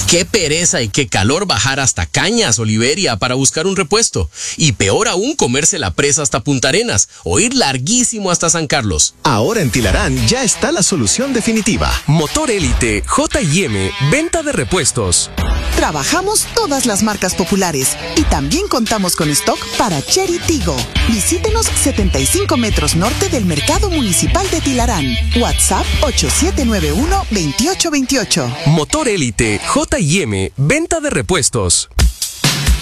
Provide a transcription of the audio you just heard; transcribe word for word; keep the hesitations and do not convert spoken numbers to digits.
Qué pereza y qué calor bajar hasta Cañas, Oliveria, para buscar un repuesto. Y peor aún comerse la presa hasta Punta Arenas o ir larguísimo hasta San Carlos. Ahora en Tilarán ya está la solución definitiva. Motor Élite, J y M, venta de repuestos. Trabajamos todas las marcas populares y también contamos con stock para Chery Tigo. Visítenos setenta y cinco metros norte del Mercado Municipal de Tilarán. WhatsApp ocho siete nueve uno, dos ocho dos ocho. Motor Élite, J y M, venta de repuestos.